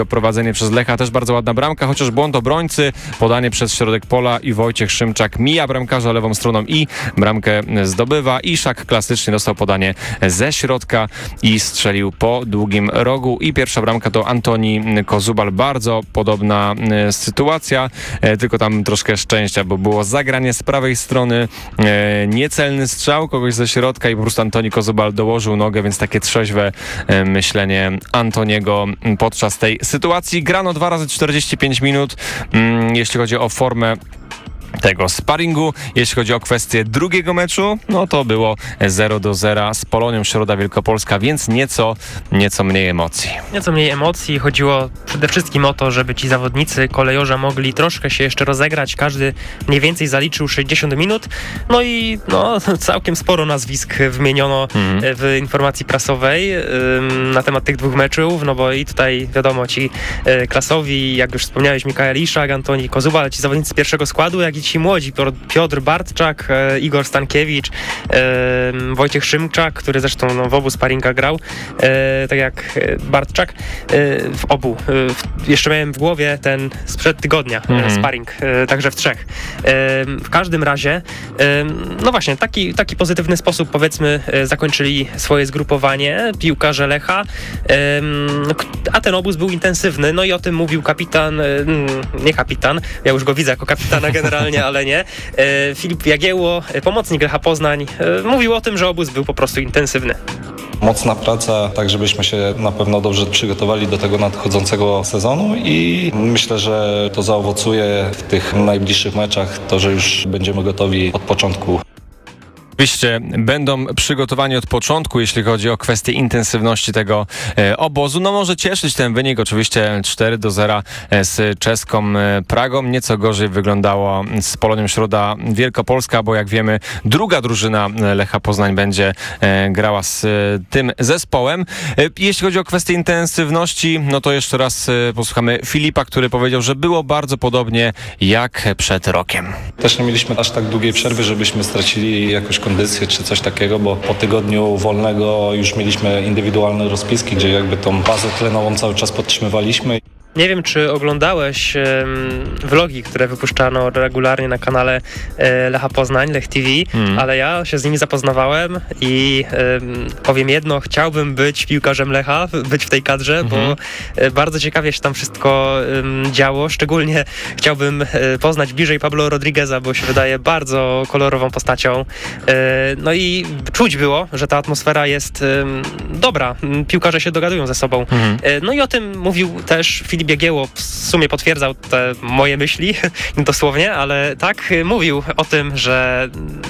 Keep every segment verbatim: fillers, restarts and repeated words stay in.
Prowadzenie przez Lecha, też bardzo ładna bramka, chociaż błąd obrońcy, podanie przez środek pola i Wojciech Szymczak mija bramkarza lewą stroną i bramkę zdobywa. Iszak klasycznie dostał podanie ze środka i strzelił po długim rogu i pierwsza bramka to Antoni Kozubal. Bardzo podobna sytuacja, tylko tam troszkę szczęścia, bo było zagranie z prawej strony, niecelny strzał kogoś ze środka i po prostu Antoni Kozubal dołożył nogę, więc takie trzeźwe myślenie Antoniego podczas tej sytuacji. Grano dwa razy czterdzieści pięć minut, jeśli chodzi o formę tego sparingu. Jeśli chodzi o kwestię drugiego meczu, no to było zero do zera z Polonią Środa Wielkopolska, więc nieco, nieco mniej emocji. Nieco mniej emocji. Chodziło przede wszystkim o to, żeby ci zawodnicy kolejorza mogli troszkę się jeszcze rozegrać. Każdy mniej więcej zaliczył sześćdziesiąt minut. No i no, całkiem sporo nazwisk wymieniono mhm. w informacji prasowej ym, na temat tych dwóch meczów, no bo i tutaj wiadomo ci y, klasowi, jak już wspomniałeś, Mikołaj Iszak, Antoni Kozubal, ci zawodnicy pierwszego składu, jak i ci młodzi, Piotr Bartczak, e, Igor Stankiewicz, e, Wojciech Szymczak, który zresztą no, w obu sparingach grał, e, tak jak Bartczak, e, w obu. E, w, jeszcze miałem w głowie ten sprzed tygodnia mm. e, sparing, e, także w trzech. E, w każdym razie, e, no właśnie, taki, taki pozytywny sposób, powiedzmy, e, zakończyli swoje zgrupowanie piłkarze Lecha, e, a ten obóz był intensywny, no i o tym mówił kapitan, e, nie kapitan, ja już go widzę jako kapitana generalnie, ale nie. E, Filip Jagiełło, pomocnik Lecha Poznań, e, mówił o tym, że obóz był po prostu intensywny. Mocna praca, tak żebyśmy się na pewno dobrze przygotowali do tego nadchodzącego sezonu i myślę, że to zaowocuje w tych najbliższych meczach, to, że już będziemy gotowi od początku. Oczywiście będą przygotowani od początku, jeśli chodzi o kwestię intensywności tego e, obozu. No może cieszyć ten wynik, oczywiście cztery do zera z czeską e, Pragą. Nieco gorzej wyglądało z Polonią Środa Wielkopolska, bo jak wiemy druga drużyna Lecha Poznań będzie e, grała z e, tym zespołem. E, jeśli chodzi o kwestię intensywności, no to jeszcze raz e, posłuchamy Filipa, który powiedział, że było bardzo podobnie jak przed rokiem. Też nie mieliśmy aż tak długiej przerwy, żebyśmy stracili jakoś kondycję czy coś takiego, bo po tygodniu wolnego już mieliśmy indywidualne rozpiski, gdzie jakby tą bazę tlenową cały czas podtrzymywaliśmy. Nie wiem, czy oglądałeś um, vlogi, które wypuszczano regularnie na kanale e, Lecha Poznań, Lech T V, mm. ale ja się z nimi zapoznawałem i um, powiem jedno, chciałbym być piłkarzem Lecha, być w tej kadrze, mm-hmm. bo e, bardzo ciekawie się tam wszystko um, działo, szczególnie chciałbym e, poznać bliżej Pablo Rodrigueza, bo się wydaje bardzo kolorową postacią. E, no i czuć było, że ta atmosfera jest um, dobra, piłkarze się dogadują ze sobą. Mm. E, no i o tym mówił też Filip Jagiełło, w sumie potwierdzał te moje myśli, dosłownie, ale tak, mówił o tym, że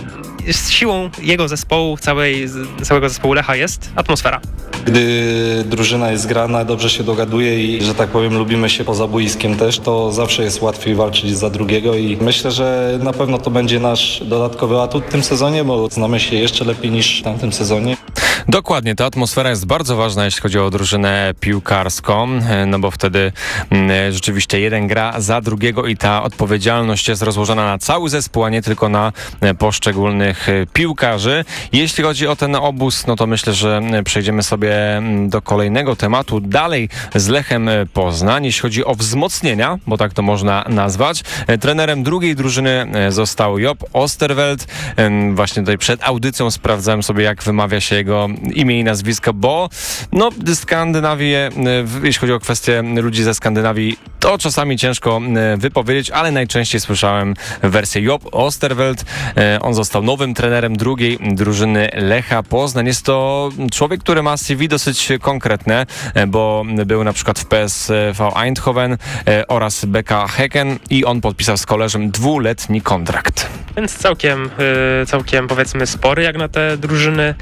z siłą jego zespołu, całej, całego zespołu Lecha jest atmosfera. Gdy drużyna jest zgrana, dobrze się dogaduje i, że tak powiem, lubimy się poza boiskiem też, to zawsze jest łatwiej walczyć za drugiego i myślę, że na pewno to będzie nasz dodatkowy atut w tym sezonie, bo znamy się jeszcze lepiej niż w tamtym sezonie. Dokładnie, ta atmosfera jest bardzo ważna, jeśli chodzi o drużynę piłkarską, no bo wtedy mm, rzeczywiście jeden gra za drugiego i ta odpowiedzialność jest rozłożona na cały zespół, a nie tylko na poszczególnych piłkarzy. Jeśli chodzi o ten obóz, no to myślę, że przejdziemy sobie do kolejnego tematu. Dalej z Lechem Poznań, jeśli chodzi o wzmocnienia, bo tak to można nazwać. Trenerem drugiej drużyny został Job Osterweld. Właśnie tutaj przed audycją sprawdzałem sobie, jak wymawia się jego imię i nazwisko, bo no Skandynawię, jeśli chodzi o kwestię ludzi ze Skandynawii, to czasami ciężko wypowiedzieć, ale najczęściej słyszałem wersję Job Osterweld. On został nowym trenerem drugiej drużyny Lecha Poznań. Jest to człowiek, który ma C V dosyć konkretne, bo był na przykład w P S V Eindhoven oraz B K Häcken i on podpisał z koleżem dwuletni kontrakt. Więc całkiem, całkiem powiedzmy spory jak na te drużyny,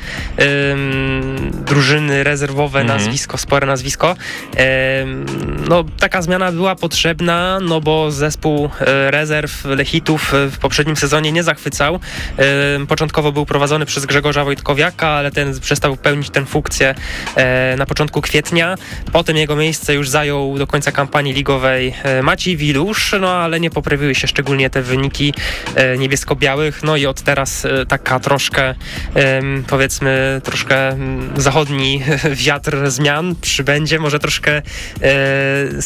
drużyny rezerwowe, mm-hmm. nazwisko, spore nazwisko. No taka zmiana była potrzebna, no bo zespół rezerw Lechitów w poprzednim sezonie nie zachwycał. Początkowo był prowadzony przez Grzegorza Wojtkowiaka, ale ten przestał pełnić tę funkcję na początku kwietnia. Potem jego miejsce już zajął do końca kampanii ligowej Maciej Wilusz, no ale nie poprawiły się szczególnie te wyniki niebiesko-białych, no i od teraz taka troszkę, powiedzmy, troszkę zachodni wiatr zmian przybędzie, może troszkę